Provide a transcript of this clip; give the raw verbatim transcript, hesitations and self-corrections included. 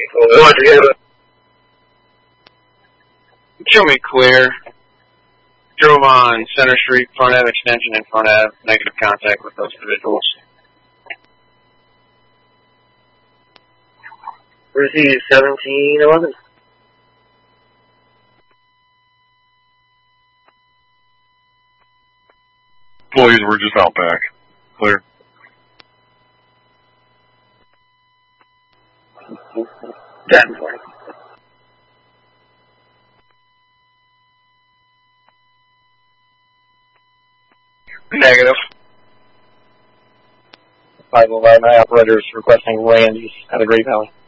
One together. Show me clear. Drove on Center Street, front Ave extension and front Ave. Negative contact with those individuals. Receive seventeen eleven. Employees were just out back. Clear. ten twenty. Negative. five oh five, my operators requesting land use at the Great Valley.